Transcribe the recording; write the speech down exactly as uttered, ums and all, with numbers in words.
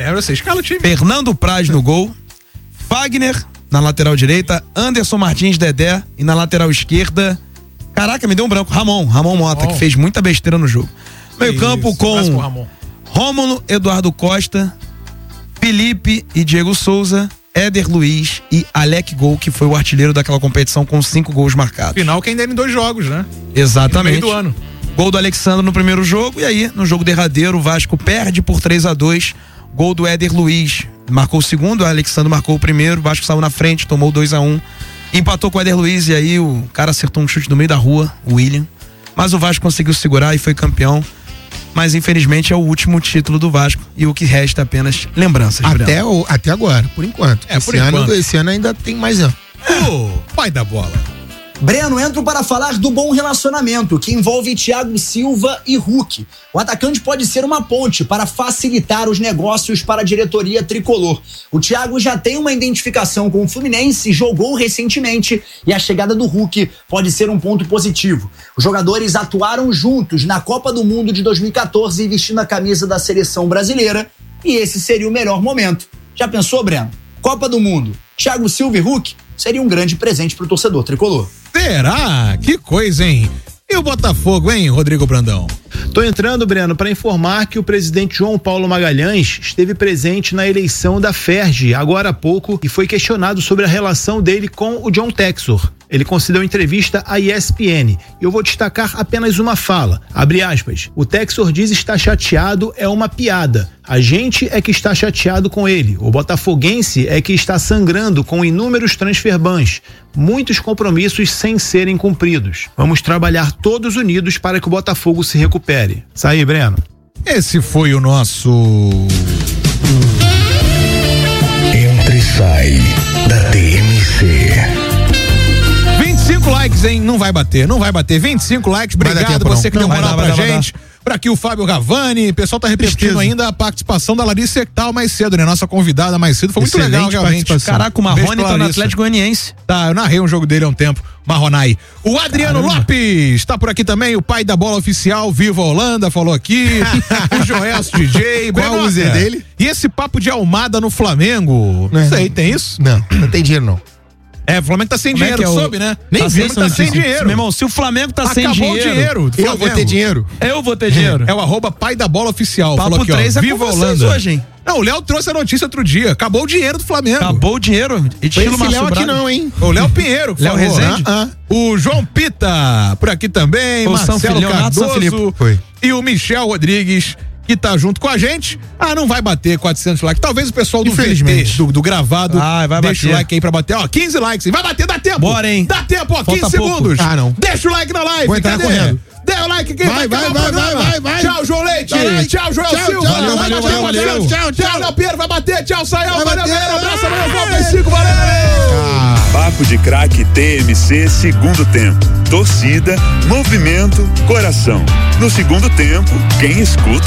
É, você escala o time. Fernando Praz no gol, Fagner na lateral direita, Anderson Martins, Dedé, e na lateral esquerda, caraca, me deu um branco, Ramon, Ramon Mota, oh. que fez muita besteira no jogo. Meio campo com Rômulo, Eduardo Costa, Felipe e Diego Souza, Éder Luiz e Alec Gol, que foi o artilheiro daquela competição com cinco gols marcados. Final que ainda era em dois jogos, né? Exatamente. No meio do ano. Gol do Alexandre no primeiro jogo, e aí, no jogo derradeiro, o Vasco perde por três a dois. Gol do Éder Luiz, marcou o segundo, o Alexandre marcou o primeiro, o Vasco saiu na frente, tomou dois a um. Empatou com o Éder Luiz, e aí o cara acertou um chute no meio da rua, o William. Mas o Vasco conseguiu segurar e foi campeão. Mas infelizmente é o último título do Vasco e o que resta apenas lembranças. Até, o, até agora, por enquanto. É, esse, por ano, enquanto. esse ano ainda tem mais ano. Oh, pai da bola. Breno, entro para falar do bom relacionamento que envolve Thiago Silva e Hulk. O atacante pode ser uma ponte para facilitar os negócios para a diretoria tricolor. O Thiago já tem uma identificação com o Fluminense, jogou recentemente, e a chegada do Hulk pode ser um ponto positivo. Os jogadores atuaram juntos na Copa do Mundo de dois mil e quatorze, vestindo a camisa da seleção brasileira, e esse seria o melhor momento. Já pensou, Breno? Copa do Mundo, Thiago Silva e Hulk seria um grande presente para o torcedor tricolor. Será? Que coisa, hein? E o Botafogo, hein, Rodrigo Brandão? Tô entrando, Breno, para informar que o presidente João Paulo Magalhães esteve presente na eleição da F E R J agora há pouco e foi questionado sobre a relação dele com o John Textor. Ele concedeu entrevista à E S P N e eu vou destacar apenas uma fala, abre aspas, o Textor diz estar chateado é uma piada, a gente é que está chateado com ele, o botafoguense é que está sangrando com inúmeros transferbans, muitos compromissos sem serem cumpridos, vamos trabalhar todos unidos para que o Botafogo se recupere. Isso aí, Breno. Esse foi o nosso Entra e sai da T M C. vinte e cinco likes, hein? Não vai bater, não vai bater. vinte e cinco likes, obrigado tempo, você não. que deu Não, moral vai pra dar, vai dar, gente. Pra aqui o Fábio Ravani, o pessoal tá repetindo Tristeza. ainda a participação da Larissa Ectal mais cedo, né? Nossa convidada mais cedo, foi muito Excelente legal, realmente. participação. Caraca, o Beijo Marrone pra tá no Larissa. Atlético Goianiense. Tá, eu narrei um jogo dele há um tempo, Marronai. O Adriano Caramba. Lopes tá por aqui também, o pai da bola oficial, Viva a Holanda, falou aqui. O Joelso D J. Qual Breno, o Z é. dele? E esse papo de Almada no Flamengo? É. Não sei, tem isso? Não, não tem dinheiro não. É, o Flamengo tá sem Como é dinheiro, que é o- soube, né? Nem tá vi sem, essa tá sem notícia. dinheiro. Meu irmão, se o Flamengo tá sem Acabou dinheiro, o dinheiro do Eu vou Flamengo. ter dinheiro. eu vou ter dinheiro. É o arroba pai da bola oficial. Papo Falou aqui, ó, três é com Viva a vocês Holanda. hoje, hein? Não, o Léo trouxe a notícia outro dia. Acabou o dinheiro do Flamengo. Acabou o dinheiro. Estilo Esse Léo Márcio aqui Braga. não, hein? O Léo Pinheiro, Léo falou. Rezende? Ah, O João Pita, por aqui também. O Marcelo São Filipe, Leonardo São Cardoso. Filipe. Foi. E o Michel Rodrigues, que tá junto com a gente. Ah, não vai bater quatrocentos likes. Talvez o pessoal do V T, Infelizmente. do, do gravado, Ah, vai deixa o bater. like aí pra bater. Ó, quinze likes. Vai bater, dá tempo. Bora, hein? Dá tempo, ó, Falta quinze pouco. segundos. Ah, não. Deixa o like na live. Vou entrar cadê? correndo. Dê o like aqui. Vai, vai, acabar o vai, programa. vai, vai, vai. Tchau, João Leite. Dá like. Tchau, Joel Tchau, Silva. tchau, valeu, valeu, tchau, valeu, tchau, valeu. tchau, tchau. Léo Pinheiro vai bater. Tchau, Sayão. Vai Valeu, bater. galera. Abraço, amanhã volta às cinco. Valeu. Papo de Craque T M C segundo tempo. Torcida, movimento, coração. No segundo tempo, quem escuta